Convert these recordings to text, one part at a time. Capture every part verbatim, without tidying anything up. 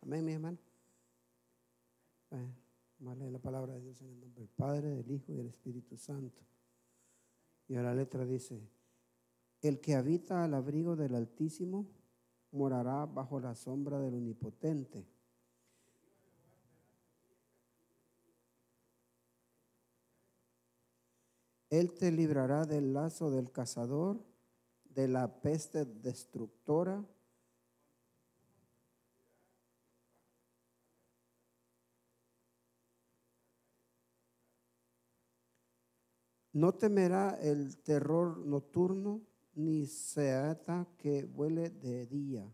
Amén, mi hermano. Eh, vamos a leer la palabra de Dios en el nombre del Padre, del Hijo y del Espíritu Santo. Y a la letra dice: el que habita al abrigo del Altísimo morará bajo la sombra del Omnipotente. Él te librará del lazo del cazador, de la peste destructora. No temerá el terror nocturno, ni saeta que vuele de día.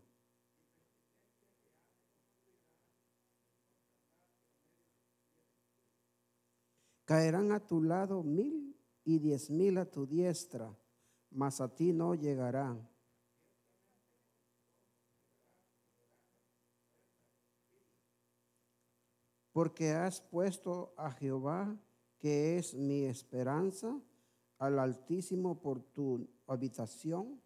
Caerán a tu lado mil y diez mil a tu diestra, mas a ti no llegarán. Porque has puesto a Jehová, que es mi esperanza, al Altísimo por tu habitación.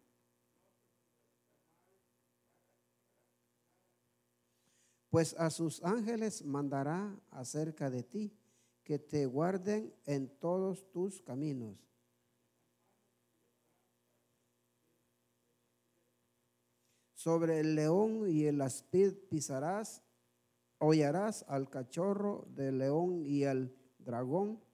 Pues a sus ángeles mandará acerca de ti, que te guarden en todos tus caminos. Sobre el león y el aspid pisarás, hollarás al cachorro del león y al dragón.